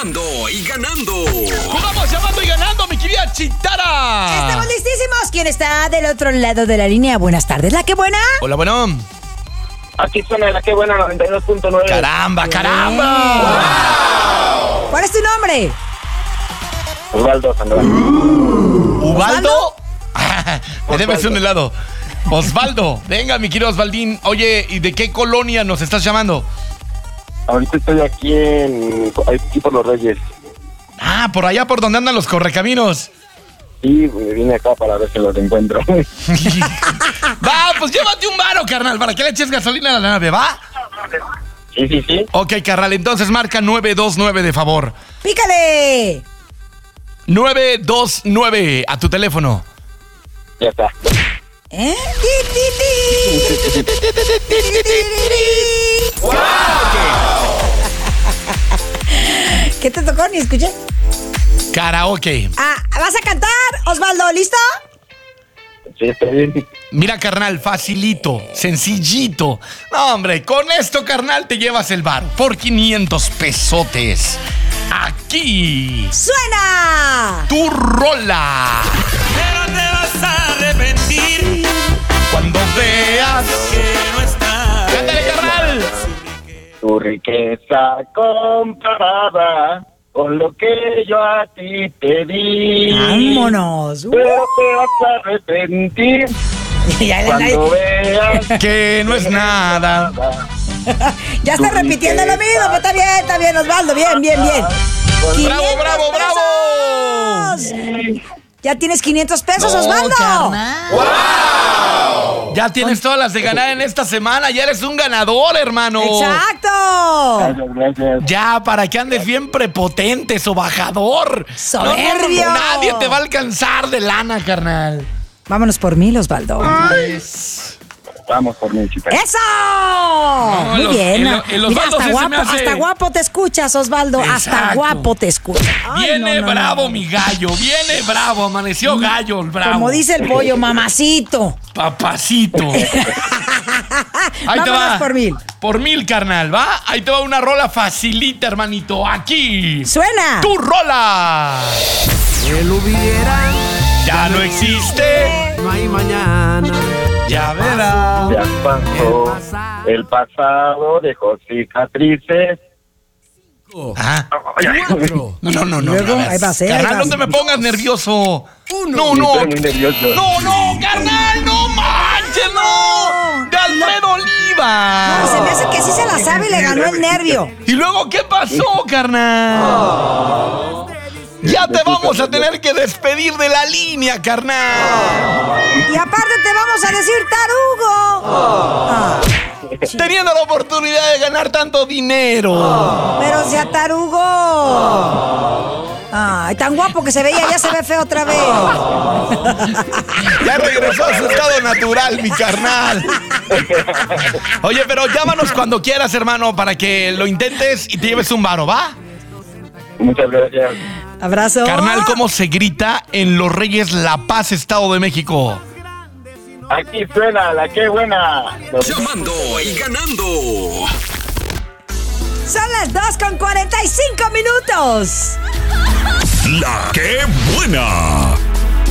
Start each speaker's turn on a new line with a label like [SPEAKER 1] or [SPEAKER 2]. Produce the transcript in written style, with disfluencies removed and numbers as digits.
[SPEAKER 1] Llamando y ganando.
[SPEAKER 2] Jugamos llamando y ganando, mi querida Chitara.
[SPEAKER 3] Estamos listísimos. ¿Quién está del otro lado de la línea? Buenas tardes, ¿la que buena?
[SPEAKER 2] Hola, bueno.
[SPEAKER 4] Aquí suena la que buena 92.9.
[SPEAKER 2] ¡Caramba, caramba!
[SPEAKER 3] Wow. ¿Cuál es tu nombre?
[SPEAKER 4] Osvaldo Sandoval.
[SPEAKER 2] ¿Ubaldo? Me debes un helado. Osvaldo, venga, mi querido Osvaldín. Oye, ¿y de qué colonia nos estás llamando?
[SPEAKER 4] Ahorita estoy aquí por Los Reyes.
[SPEAKER 2] Ah, por allá por donde andan los correcaminos.
[SPEAKER 4] Sí, me vine acá para ver si los encuentro.
[SPEAKER 2] Va, pues llévate un varo, carnal, para que le eches gasolina a la nave, ¿va?
[SPEAKER 4] Sí.
[SPEAKER 2] Ok, carnal, entonces marca 929 de favor.
[SPEAKER 3] ¡Pícale!
[SPEAKER 2] 929 a tu teléfono.
[SPEAKER 4] Ya está.
[SPEAKER 3] ¿Eh?
[SPEAKER 2] ¡Wow!
[SPEAKER 3] ¿Qué te tocó? Ni escuché.
[SPEAKER 2] Karaoke.
[SPEAKER 3] ¿Vas a cantar, Osvaldo? ¿Listo?
[SPEAKER 4] Sí, está bien.
[SPEAKER 2] Mira, carnal, facilito, sencillito. No, hombre, con esto, carnal, te llevas el bar por 500 pesotes. Aquí.
[SPEAKER 3] ¡Suena!
[SPEAKER 2] Tu rola.
[SPEAKER 5] Pero te vas a arrepentir
[SPEAKER 2] Cuando veas
[SPEAKER 5] que no está.
[SPEAKER 2] ¡Cántale, carnal!
[SPEAKER 4] Tu riqueza comparada con lo que yo a ti te di.
[SPEAKER 3] ¡Vámonos!
[SPEAKER 4] Pero te vas a arrepentir cuando veas
[SPEAKER 2] Que no es nada.
[SPEAKER 3] Ya está repitiendo lo mismo, pero está bien, Osvaldo. Bien.
[SPEAKER 2] ¡Bravo, bravo, bravo!
[SPEAKER 3] Ya tienes 500 pesos,
[SPEAKER 2] No,
[SPEAKER 3] Osvaldo.
[SPEAKER 2] carnal. ¡Wow! Ya tienes todas las de ganar en esta semana. Ya eres un ganador, hermano.
[SPEAKER 3] ¡Exacto!
[SPEAKER 4] gracias.
[SPEAKER 2] Ya, para que andes bien prepotente, sobajador.
[SPEAKER 3] Soberbio.
[SPEAKER 2] No, nadie te va a alcanzar de lana, carnal.
[SPEAKER 3] Vámonos por 1000, Osvaldo.
[SPEAKER 4] Vamos por mi chica.
[SPEAKER 3] ¡Eso! Muy
[SPEAKER 2] los-
[SPEAKER 3] bien.
[SPEAKER 2] el
[SPEAKER 3] Mira,
[SPEAKER 2] Osvaldo se me hace-
[SPEAKER 3] hasta guapo te escuchas, Osvaldo. Hasta
[SPEAKER 2] Exacto.
[SPEAKER 3] guapo te escuchas. Ay,
[SPEAKER 2] Viene
[SPEAKER 3] no,
[SPEAKER 2] bravo,
[SPEAKER 3] no.
[SPEAKER 2] mi gallo. Viene bravo. Amaneció gallo, el bravo.
[SPEAKER 3] Como dice el pollo, mamacito.
[SPEAKER 2] Papacito. Ahí te
[SPEAKER 3] Vámonos
[SPEAKER 2] va.
[SPEAKER 3] por 1000.
[SPEAKER 2] Por 1000, carnal, ¿va? Ahí te va una rola facilita, hermanito. Aquí.
[SPEAKER 3] ¡Suena!
[SPEAKER 2] ¡Tu rola!
[SPEAKER 5] El hubiera,
[SPEAKER 2] Ya no existe.
[SPEAKER 5] no hay mañana.
[SPEAKER 2] Ya verás.
[SPEAKER 4] Ya pasó. El pasado dejó cicatrices.
[SPEAKER 2] Ah.
[SPEAKER 5] Cuatro.
[SPEAKER 2] No.
[SPEAKER 3] Luego,
[SPEAKER 2] a ver.
[SPEAKER 3] ahí va a ser,
[SPEAKER 2] Carnal,
[SPEAKER 3] ahí va
[SPEAKER 2] no
[SPEAKER 3] a
[SPEAKER 2] te
[SPEAKER 3] ser.
[SPEAKER 2] me pongas nervioso. No.
[SPEAKER 4] Estoy muy nervioso.
[SPEAKER 2] No, carnal, no manches, no. De Alfredo Oliva.
[SPEAKER 3] No, se me hace que sí se la sabe y le ganó el nervio.
[SPEAKER 2] ¿Y luego qué pasó, carnal? Ya te vamos a tener que despedir de la línea, carnal.
[SPEAKER 3] Y aparte te vamos a decir tarugo.
[SPEAKER 2] Teniendo la oportunidad de ganar tanto dinero.
[SPEAKER 3] Pero se atarugó. Ay, tan guapo que se veía, ya se ve feo otra vez.
[SPEAKER 2] Ya regresó a su estado natural, mi carnal. Oye, pero llámanos cuando quieras, hermano, para que lo intentes y te lleves un varo, ¿va?
[SPEAKER 4] Muchas gracias.
[SPEAKER 3] Abrazo.
[SPEAKER 2] Carnal, ¿cómo se grita en Los Reyes, La Paz, Estado de México?
[SPEAKER 4] Aquí suena la que buena.
[SPEAKER 1] Llamando y ganando.
[SPEAKER 3] Son las 2:45 minutos.
[SPEAKER 1] La que buena.